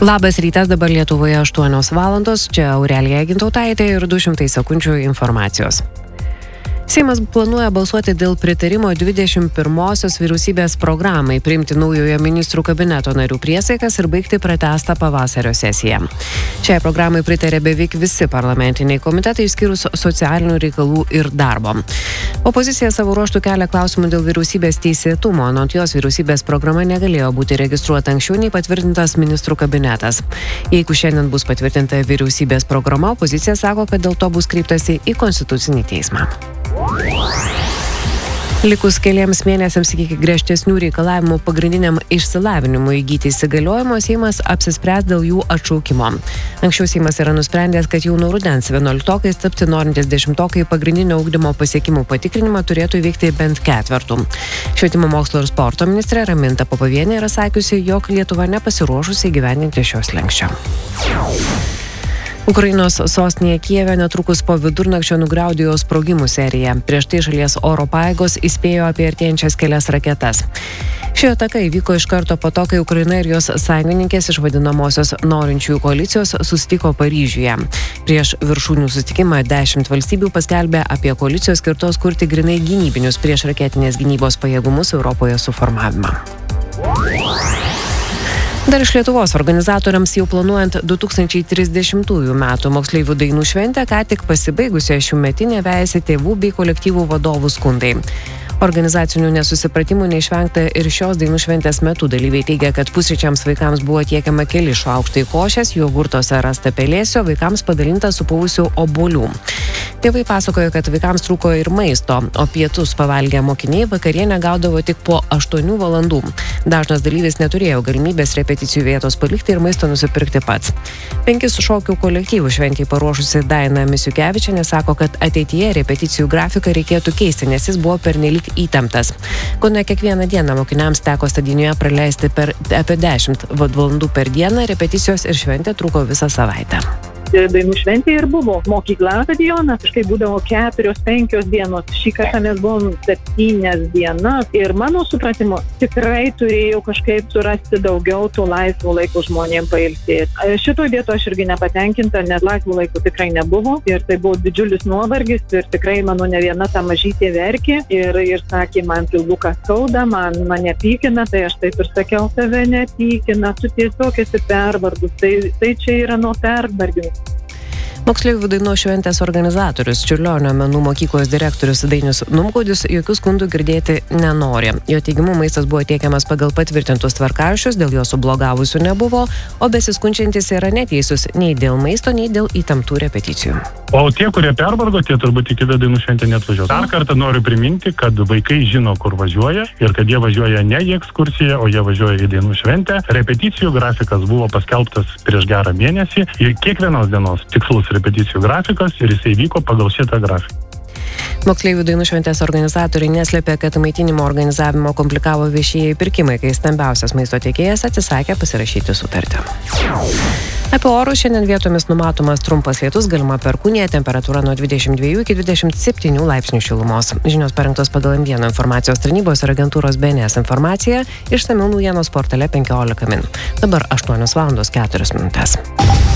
Labas rytas, dabar Lietuvoje 8 valandos, čia Aurelija Gintautaitė ir 200 sekundžių informacijos. Seimas planuoja balsuoti dėl pritarimo 21-osios vyriausybės programai, priimti naujojo ministrų kabineto narių priesaikas ir baigti pratęstą pavasario sesiją. Šiai programai pritarė beveik visi parlamentiniai komitetai, išskyrus socialinių reikalų ir darbo. Opozicija savo ruožtų kelia klausimų dėl vyriausybės teisėtumo, anot jos vyriausybės programa negalėjo būti registruota anksčiau nei patvirtintas ministrų kabinetas. Jeigu šiandien bus patvirtinta vyriausybės programa, opozicija sako, kad dėl to bus kreiptasi į Konstitucinį teismą. Likus keliems mėnesiams iki griežtesnių reikalavimų pagrindiniam išsilavinimui įgyti įsigaliojimo, Seimas apsispręs dėl jų atšaukimo. Anksčiau Seimas yra nusprendęs, kad jau nuo rudens 11-okais tapti norintys 10-okai pagrindinio ugdymo pasiekimų patikrinimą turėtų įvykti bent ketvertų. Švietimo mokslo ir sporto ministrė Raminta Popovienė yra sakiusi, jog Lietuva nepasiruošusi įgyvendinti šios slenksčio. Ukrainos sostinėje Kijeve netrukus po vidurnakčio nugriaudėjo sprogimų serija. Prieš tai šalies oro pajėgos įspėjo apie artėjančias kelias raketas. Ši ataka įvyko iš karto po to, kai Ukraina ir jos sąjungininkės iš vadinamosios norinčiųjų koalicijos susitiko Paryžiuje. Prieš viršūnių susitikimą 10 valstybių paskelbė apie koalicijos skirtos kurti grynai gynybinius priešraketinės gynybos pajėgumus Europoje suformavimą. Dar iš Lietuvos organizatoriams jau planuojant 2030 metų moksleivių dainų šventę, ką tik pasibaigusią šiųmetinę vejasi tėvų bei kolektyvų vadovų skundai. Organizacinių nesusipratimų neišvengta ir šios dainų šventės metu. Dalyviai teigia, kad pusryčiams vaikams buvo tiekiama keli šaukštai košės, jogurtose rasta pelėsio, vaikams padalinta supuvusių obuolių. Tėvai pasakojo, kad vaikams trūko ir maisto, o pietus pavalgę mokiniai vakarienę gaudavo tik po 8 valandų. Dažnas dalyvis neturėjo galimybės repeticijų vietos palikti ir maisto nusipirkti pats. 5 šokių kolektyvų šventei paruošusi Daina Misiukevičienė sako, kad ateityje repeticijų grafiką reikėtų keisti, nes jis buvo pernelyg įtemptas. Kone kiekvieną dieną mokiniams teko stadionėje praleisti apie 10 valandų per dieną, repeticijos ir šventė truko visą savaitę. Dainų šventė ir buvo mokykla stadionas, kažkaip būdavo 4-5 dienos, šį kartą mes buvom 7 dienas ir mano supratimu tikrai turėjau kažkaip surasti daugiau to laisvo laiko žmonėm pailsėti. Šitoj vietoje aš irgi nepatenkinta, nes laisvo laiko tikrai nebuvo ir tai buvo didžiulis nuovargis ir tikrai mano ne viena ta mažytė verkė ir sakė, man pilvuką skauda, mane pykina, tai aš taip ir sakiau, tave nepykina, tu tiesiog esi pervargus, tai čia yra nuo pervargimo. Moksleivių dainų šventės organizatorius Čiurlionio menų mokyklos direktorius Dainius Numgaudis jokių skundų girdėti nenori. Jo teigimu, maistas buvo tiekiamas pagal patvirtintus tvarkaraščius, dėl jo sublogavusių nebuvo, o besiskunčiantys yra neteisūs nei dėl maisto, nei dėl įtemptų repeticijų. O tie, kurie pervargo, tie turbūt iki dainų šventę neatvažiuos. Dar kartą noriu priminti, kad vaikai žino, kur važiuoja ir kad jie važiuoja ne į ekskursiją, o jie važiuoja į dainų šventę. Repeticijų grafikas buvo paskelbtas prieš gerą mėnesį ir kiekvienos dienos tikslus repeticijų grafikas ir jisai vyko pagal šitą grafiką. Moksleivių dainų šventės organizatoriai neslėpė, kad maitinimo organizavimo komplikavo viešieji pirkimai, kai stambiausias maisto tiekėjas atsisakė pasirašyti sutartį. Apie orus šiandien vietomis numatomas trumpas lietus, galima perkūnija, temperatūra nuo 22 iki 27 laipsnių šilumos. Žinios parengtos pagal M1 informacijos tarnybos ir agentūros BNS informacija, išsamiau naujienos portale 15 min. Dabar 8 valandos 4 minutės.